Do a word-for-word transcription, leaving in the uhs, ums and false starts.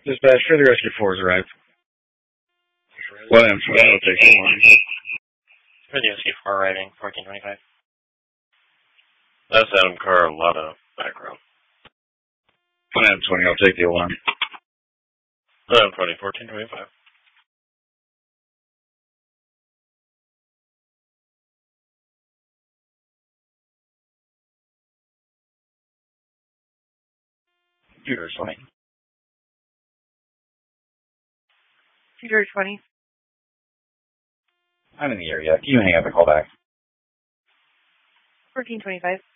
Dispatch, for the rescue fours arrived. William twenty, I'll take the one. For the rescue four arriving, fourteen twenty-five. That's Adam Carlotta background. William twenty, I'll take the alarm. Adam twenty, fourteen twenty-five. Computer twenty. Computer twenty. I'm in the area. Can you hang up and call back? fourteen twenty-five.